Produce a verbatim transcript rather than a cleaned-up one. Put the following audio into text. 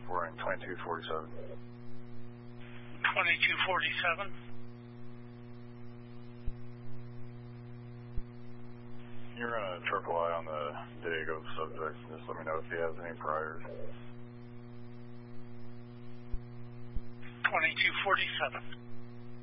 reporting twenty-two forty-seven. twenty-two forty-seven. You're going to triple I on the Diego subject. Just let me know if he has any priors. twenty-two forty-seven.